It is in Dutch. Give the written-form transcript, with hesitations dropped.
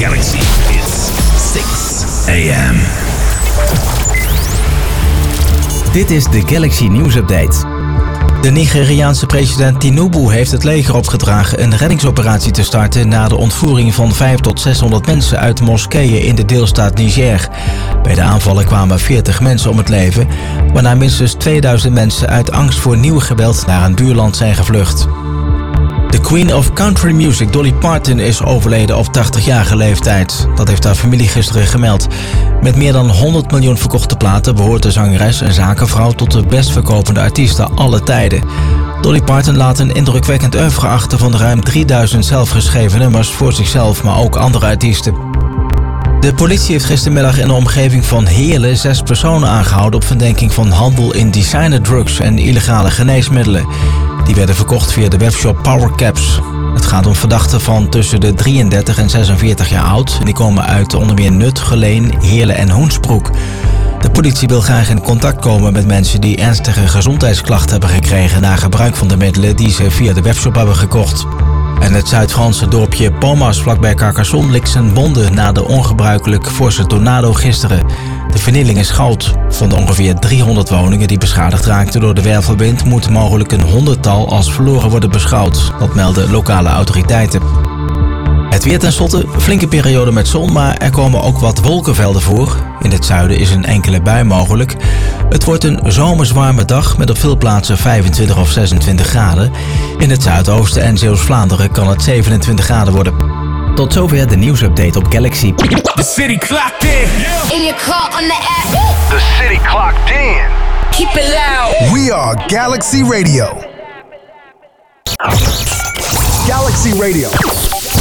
Galaxy. It's 6 a.m. Dit is de Galaxy News Update. De Nigeriaanse president Tinubu heeft het leger opgedragen een reddingsoperatie te starten na de ontvoering van 500 tot 600 mensen uit moskeeën in de deelstaat Niger. Bij de aanvallen kwamen 40 mensen om het leven, waarna minstens 2000 mensen uit angst voor nieuw geweld naar een buurland zijn gevlucht. De Queen of Country Music, Dolly Parton, is overleden op 80-jarige leeftijd. Dat heeft haar familie gisteren gemeld. Met meer dan 100 miljoen verkochte platen behoort de zangeres en zakenvrouw tot de best verkopende artiesten aller tijden. Dolly Parton laat een indrukwekkend oeuvre achter van ruim 3000 zelfgeschreven nummers voor zichzelf, maar ook andere artiesten. De politie heeft gistermiddag in de omgeving van Heerlen 6 personen aangehouden op verdenking van handel in designerdrugs en illegale geneesmiddelen. Die werden verkocht via de webshop Powercaps. Het gaat om verdachten van tussen de 33 en 46 jaar oud. Die komen uit onder meer Nut, Geleen, Heerlen en Hoensbroek. De politie wil graag in contact komen met mensen die ernstige gezondheidsklachten hebben gekregen na gebruik van de middelen die ze via de webshop hebben gekocht. En het Zuid-Franse dorpje Pomas vlakbij Carcassonne likt zijn wonden na de ongebruikelijk forse tornado gisteren. De vernieling is groot. Van de ongeveer 300 woningen die beschadigd raakten door de wervelwind moet mogelijk een 100-tal als verloren worden beschouwd. Dat melden lokale autoriteiten. Het weer tenslotte, flinke periode met zon, maar er komen ook wat wolkenvelden voor. In het zuiden is een enkele bui mogelijk. Het wordt een zomers warme dag met op veel plaatsen 25 of 26 graden. In het zuidoosten en Zeeuws-Vlaanderen kan het 27 graden worden. Tot zover de nieuwsupdate op Galaxy. The city clocked in. In your car, on the app. The city clocked in. Keep it loud. We are Galaxy Radio. Galaxy Radio.